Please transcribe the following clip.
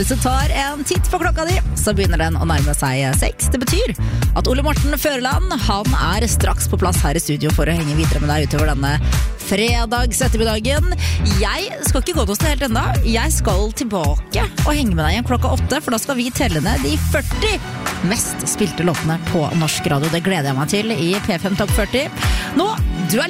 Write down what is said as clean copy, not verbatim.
Hvis du tar en titt på klokka di, så begynner den å nærme seg 6. Det betyr at Ole Morten Føreland, han er straks på plass her i studio for å henge videre med deg utover denne fredags ettermiddagen. Jeg skal ikke gå til oss helt enda. Jeg skal tilbake og henge med deg igjen klokka 8, for da skal vi telle ned de 40 mest spilte låtene på norsk radio. Det gleder jeg meg til i P5 Topp 40. Nå, du er